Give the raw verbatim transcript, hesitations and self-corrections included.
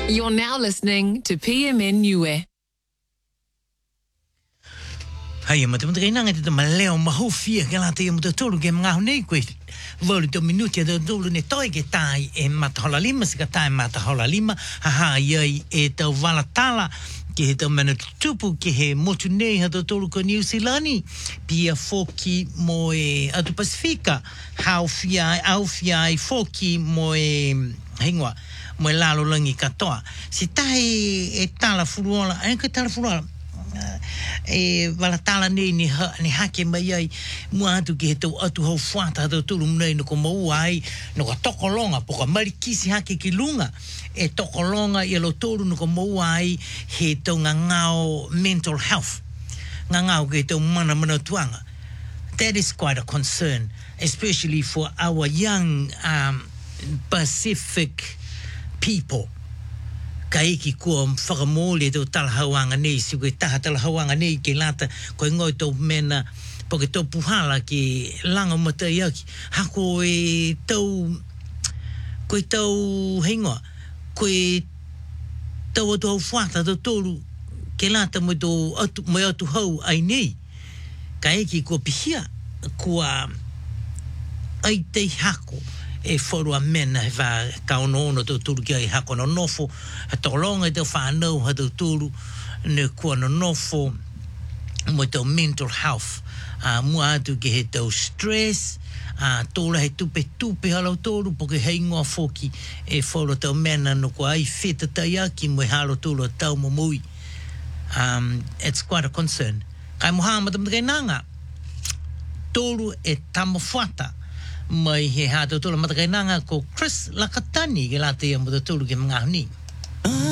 You're now listening to P M N Niue. Hai ma te mo ngai nanga te maleo mahofia ke la te mo te tolu ke mga nei koe vole to minuti de tolu ne toi ke tai e matahola lima se ka tai matahola lima ha ha ye e te valatala ke he te mana tupu ke he motu nei ha te tolu ko New Zealand pia foki mo e atu Pasifika hau fiai au fiai foki mo e hingwa mo e lalo langi katoa si tai e tala furuola e ka tala furuola e valatala nei ni ha ni hake mai ai mua atu ki he tau atu hau whata tau tulu nei no ko mau ai no ka tokolonga po ka marikisi hake ki lunga e tokolonga i alo tolu no ko mau ai he tau ngangao mental health ngangao ki tau mana mana tuanga. That is quite a concern, especially for our young um, Pacific people. Kaiki kua whakamole tau talahauanga nei, si koe taha talahauanga nei ke lata, koe ngoi tau mena, po ke tau puhala ke langa matai aki. Hako e tau, koe tau hingoa, koe tau atu hau whata tau tolu, ke lata mo tau atu, mo atu hau ai nei. Kaiki kua pihia, kua ai tei hako, e whorua mena he wha kaonono tau turu ki ai hako no nofo he tolonga tau whanau ha tau turu ne kua no nofo mo tau mental health uh, mua atu ki he tau stress uh, tōla he tupe tupe halau tōru po ke hei ngoa whoki e whoro tau mena no kua ai wheta tai aki mo e halo tōru tau mo mui um, it's quite a concern kai Muhammad mtakai nanga tōru e tamo whata mai he hata tula matakainanga ko Chris Lakatani ke la te mo tulu ke mga ni.